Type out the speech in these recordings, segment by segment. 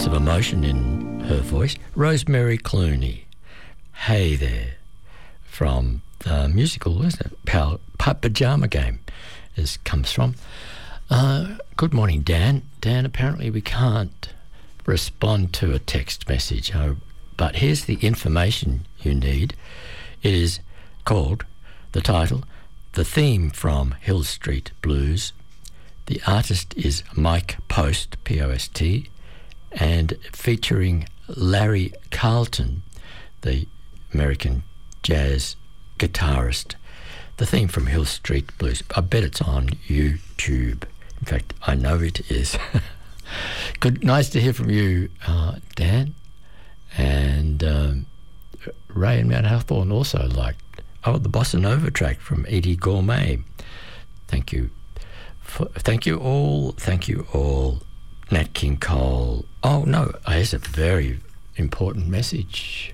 of emotion in her voice. Rosemary Clooney, Hey There, from the musical, isn't it? Pajama Game, this comes from. Good morning, Dan. Dan, apparently we can't respond to a text message, but here's the information you need. It is called, the title, The Theme from Hill Street Blues. The artist is Mike Post, P-O-S-T, and featuring Larry Carlton, the American jazz guitarist. The Theme from Hill Street Blues. I bet it's on YouTube. In fact, I know it is. Good, nice to hear from you, Dan. And Ray and Mount Hawthorne also liked, the Bossa Nova track from Edie Gourmet. Thank you. Thank you all. Nat King Cole. Oh, no, here's a very important message.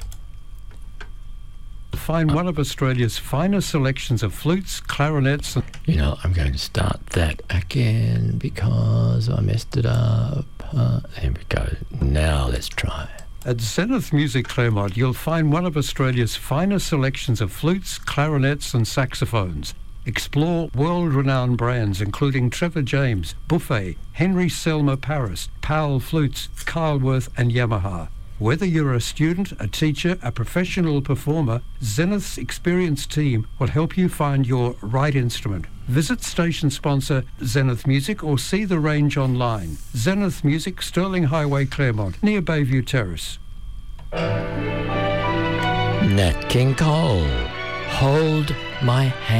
Find one of Australia's finest selections of flutes, clarinets... I'm going to start that again because I messed it up. There we go. Now let's try. At Zenith Music Claremont, you'll find one of Australia's finest selections of flutes, clarinets and saxophones. Explore world-renowned brands including Trevor James, Buffet, Henry Selmer Paris, Powell Flutes, Carlworth and Yamaha. Whether you're a student, a teacher, a professional performer, Zenith's experienced team will help you find your right instrument. Visit station sponsor Zenith Music or see the range online. Zenith Music, Stirling Highway, Claremont, near Bayview Terrace. Nat King Cole, Hold My Hand.